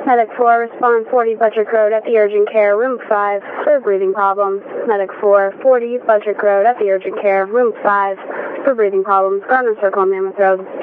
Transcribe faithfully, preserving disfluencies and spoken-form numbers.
Medic four, respond forty Buttrick Road at the urgent care, room five, for breathing problems. Medic four, forty Buttrick Road at the urgent care, room five, for breathing problems. Garden Circle, Mammoth Road.